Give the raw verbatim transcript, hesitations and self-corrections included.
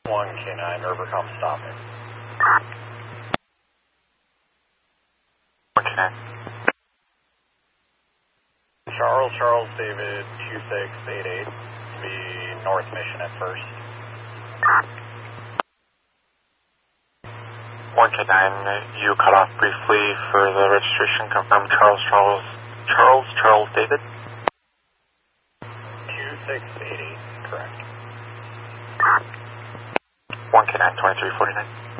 one K nine, Rivercom stopping. one K nine. Charles, Charles, David, two six eight eight, to be North Mission at first. one K nine, you cut off briefly for the registration. Confirm Charles, Charles, Charles, Charles, David. two six eight eight, correct. one K nine, twenty-three forty-nine.